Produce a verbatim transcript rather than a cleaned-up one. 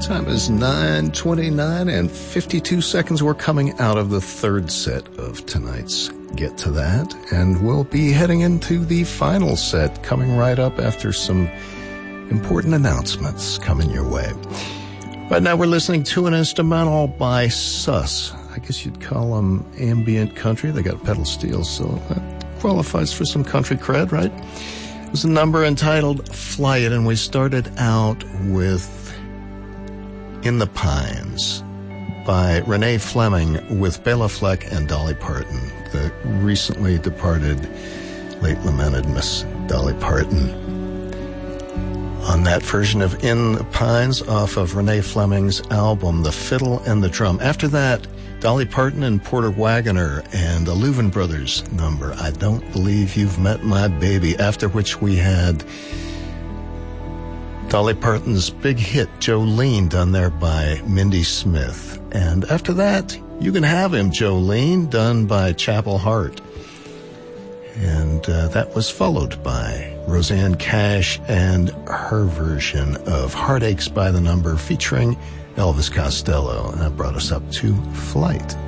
Time is nine twenty-nine and fifty-two seconds. We're coming out of the third set of tonight's Get to That, and we'll be heading into the final set coming right up after some important announcements coming your way. Right now we're listening to an instrumental by Sus. I guess you'd call them ambient country. They got pedal steel, so that qualifies for some country cred, right? It was a number entitled Fly It, and we started out with In the Pines by Renee Fleming with Bela Fleck and Dolly Parton, the recently departed, late lamented Miss Dolly Parton. On that version of In the Pines off of Renee Fleming's album, The Fiddle and the Drum. After that, Dolly Parton and Porter Wagoner and the Louvin Brothers number, I Don't Believe You've Met My Baby, after which we had Dolly Parton's big hit, Jolene, done there by Mindy Smith. And after that, You Can Have Him, Jolene, done by Chapel Hart. And uh, that was followed by Roseanne Cash and her version of Heartaches by the Number featuring Elvis Costello. And that brought us up to Flight.